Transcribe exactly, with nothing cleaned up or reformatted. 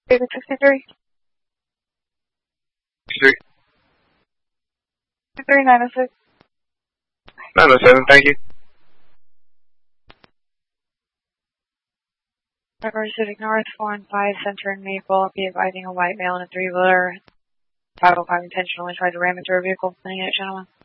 David sixty-three. sixty-three. sixty-three, nine oh six. nine oh seven, thank you. River Civic North, one five, Center and Maple, be advising a white male in a three-wheeler. five oh five intentionally tried to ram into a vehicle, fleeing it, gentlemen.